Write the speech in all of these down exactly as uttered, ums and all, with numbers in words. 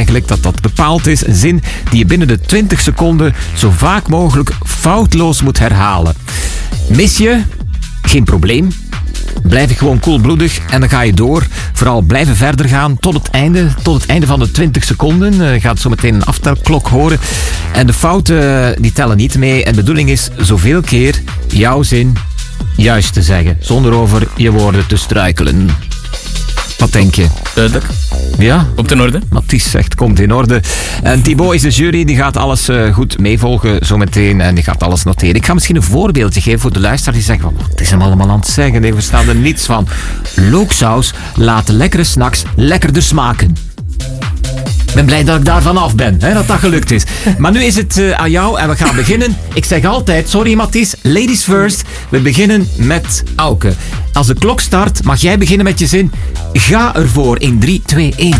eigenlijk dat dat bepaald is. Een zin die je binnen de twintig seconden zo vaak mogelijk foutloos moet herhalen. Mis je? Geen probleem. Blijf je gewoon koelbloedig en dan ga je door. Vooral blijven verder gaan tot het einde. Tot het einde van de twintig seconden. Je gaat zo meteen een aftelklok horen. En de fouten die tellen niet mee. En de bedoeling is zoveel keer jouw zin juist te zeggen. Zonder over je woorden te struikelen. Wat denk je? Duidelijk. Ja? Komt in orde. Mathies zegt, komt in orde. En Thibaut is de jury, die gaat alles uh, goed meevolgen zometeen en die gaat alles noteren. Ik ga misschien een voorbeeldje geven voor de luisteraar die zegt, wat is hem allemaal aan het zeggen? Nee, we verstaan er niets van. Looksaus laat lekkere snacks lekkerder smaken. Ik ben blij dat ik daarvan af ben, hè, dat dat gelukt is. Maar nu is het uh, aan jou en we gaan beginnen. Ik zeg altijd, sorry Mathies, ladies first. We beginnen met Auke. Als de klok start, mag jij beginnen met je zin. Ga ervoor in drie, twee, één.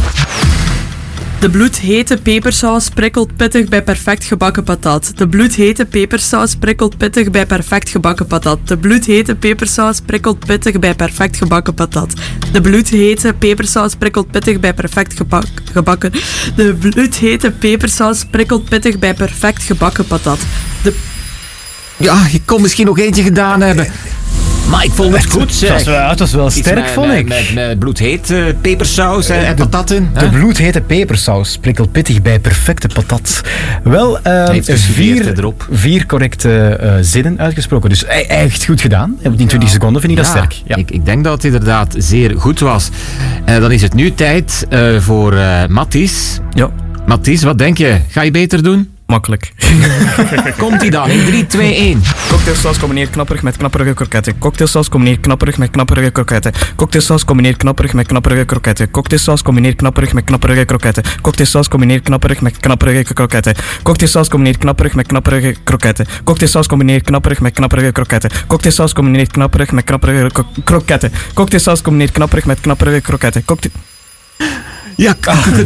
De bloedhete pepersaus prikkelt pittig bij perfect gebakken patat. De bloedhete pepersaus prikkelt pittig bij perfect gebakken patat. De bloedhete pepersaus prikkelt pittig bij perfect gebakken patat. De bloedhete pepersaus prikkelt pittig bij perfect gebak, gebakken. De bloedhete pepersaus prikkelt pittig bij perfect gebakken patat. De... Ja, ik kon misschien nog eentje gedaan hebben. Maar ik vond het goed, zeg. Het was wel, het was wel sterk, met, vond met, ik. Met, met bloedheet uh, pepersaus uh, en patatten. De bloedhete pepersaus prikkelt pittig bij perfecte patat. Wel, uh, vier, vier correcte uh, zinnen uitgesproken. Dus echt goed gedaan. In twintig seconden vind ik dat ja, sterk. Ja. Ik, ik denk dat het inderdaad zeer goed was. Uh, dan is het nu tijd uh, voor uh, Mathies. Ja. Mathies, wat denk je? Ga je beter doen? Makkelijk. Komt-ie dan in drie, twee, één. Cocktailsaus combineer knapperig met knapperige kroketten. Cocktailsaus combineer knapperig met knapperige kroketten. Cocktailsaus combineer knapperig met knapperige kroketten. Cocktailsaus combineer knapperig met knapperige kroketten. Cocktailsaus combineer knapperig met knapperige kroketten. Cocktailsaus combineer knapperig met knapperige kroketten. Cocktailsaus combineer knapperig met knapperige kroketten. Cocktailsaus combineer knapperig met knapperige kroketten. Cocktailsaus combineer knapperig met knapperige kroketten. Cocktail... Ja,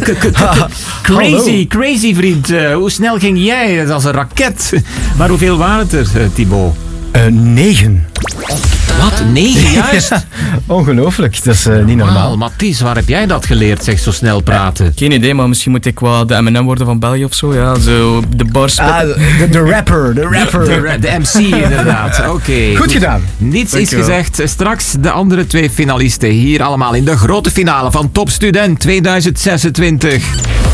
crazy, crazy vriend. Uh, hoe snel ging jij? Dat is als een raket. Maar hoeveel waren het er, uh, Thibaut? Uh, negen. Wat? Negen, juist? Ja, ongelooflijk, dat is uh, niet normaal. Wow, Mathies, waar heb jij dat geleerd, zeg, zo snel praten? Ja, geen idee, maar misschien moet ik wel de M en M worden van België of zo. Ja, zo de bars. Ah, de, de rapper, de rapper. De, de, de M C, inderdaad. Oké. Okay, goed, goed gedaan. Niets Dank is gezegd. Straks de andere twee finalisten hier allemaal in de grote finale van Top Student tweeduizend zesentwintig.